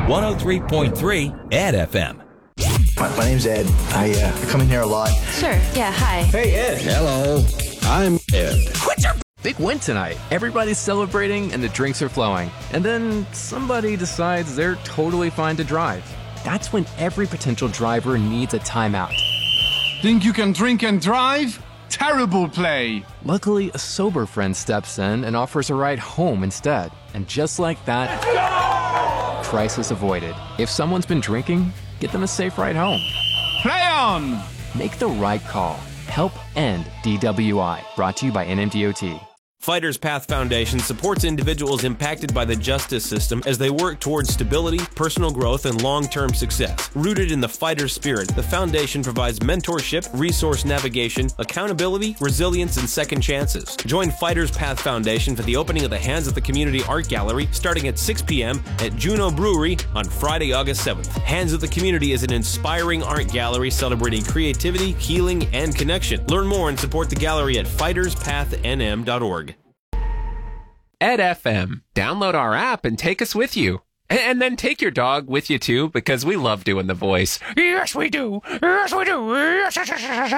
103.3 Ed FM. My name's Ed. I come in here a lot. Sure, yeah, hi. Hey, Ed. Hello, I'm Ed. Big win tonight. Everybody's celebrating and the drinks are flowing. And then somebody decides they're totally fine to drive. That's when every potential driver needs a timeout. Think you can drink and drive? Terrible play. Luckily, a sober friend steps in and offers a ride home instead. And just like that, crisis avoided. If someone's been drinking, get them a safe ride home. Play on! Make the right call. Help end DWI. Brought to you by NMDOT. Fighters Path Foundation supports individuals impacted by the justice system as they work towards stability, personal growth, and long-term success. Rooted in the fighter spirit, the foundation provides mentorship, resource navigation, accountability, resilience, and second chances. Join Fighters Path Foundation for the opening of the Hands of the Community Art Gallery starting at 6 p.m. at Juno Brewery on Friday, August 7th. Hands of the Community is an inspiring art gallery celebrating creativity, healing, and connection. Learn more and support the gallery at fighterspathnm.org. Ed FM. Download our app and take us with you. And then take your dog with you too, because we love doing the voice. Yes, we do. Yes, we do.